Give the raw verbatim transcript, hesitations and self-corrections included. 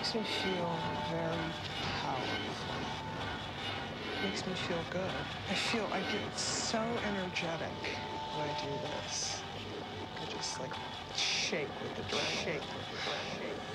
makes me feel very powerful. It makes me feel good. I feel I get so energetic when I do this. I just like shake with adrenaline. Shake with adrenaline.